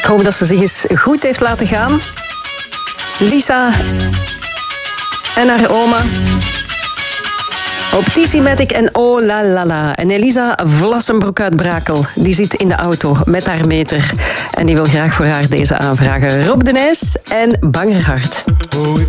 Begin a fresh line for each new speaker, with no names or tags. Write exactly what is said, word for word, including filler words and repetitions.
Ik hoop dat ze zich eens goed heeft laten gaan. Lisa en haar oma. Op Tissimatic en Oh La La La. En Elisa Vlassenbroek uit Brakel, die zit in de auto met haar meter. En die wil graag voor haar deze aanvragen. Rob de Nijs en Bangerhart.